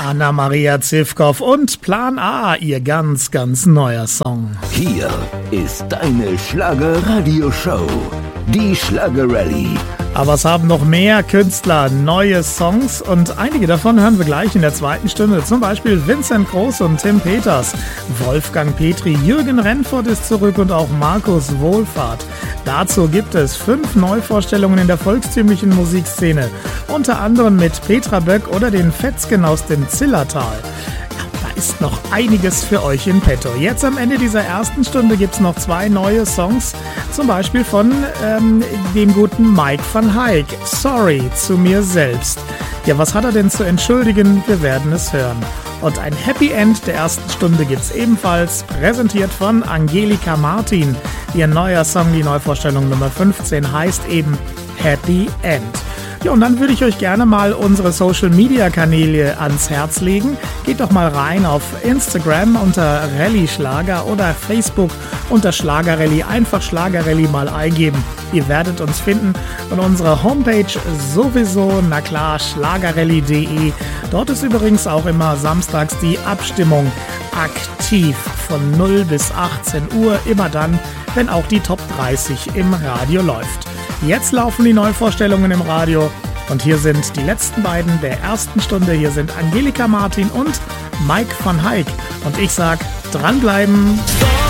Anna-Maria Zivkow und Plan A, ihr ganz, ganz neuer Song. Hier ist deine Schlager-Radio-Show, die Schlager-Rallye. Aber es haben noch mehr Künstler neue Songs und einige davon hören wir gleich in der zweiten Stunde. Zum Beispiel Vincent Groß und Tim Peters, Wolfgang Petri, Jürgen Rennfort ist zurück und auch Markus Wohlfahrt. Dazu gibt es 5 Neuvorstellungen in der volkstümlichen Musikszene, unter anderem mit Petra Böck oder den Fetzgen aus dem Zillertal. Ist noch einiges für euch in petto. Jetzt am Ende dieser ersten Stunde gibt es noch 2 neue Songs, zum Beispiel von dem guten Mike van Hayk, Sorry zu mir selbst. Ja, was hat er denn zu entschuldigen? Wir werden es hören. Und ein Happy End der ersten Stunde gibt es ebenfalls, präsentiert von Angelika Martin. Ihr neuer Song, die Neuvorstellung Nummer 15, heißt eben Happy End. Ja, und dann würde ich euch gerne mal unsere Social-Media-Kanäle ans Herz legen. Geht doch mal rein auf Instagram unter Rallye Schlager oder Facebook unter Schlager-Rallye. Einfach Schlager-Rallye mal eingeben. Ihr werdet uns finden. Und unsere Homepage sowieso, na klar, schlagerrallye.de. Dort ist übrigens auch immer samstags die Abstimmung aktiv von 0 bis 18 Uhr. Immer dann, wenn auch die Top 30 im Radio läuft. Jetzt laufen die Neuvorstellungen im Radio und hier sind die letzten beiden der ersten Stunde. Hier sind Angelika Martin und Mike van Hayk und ich sag, dranbleiben.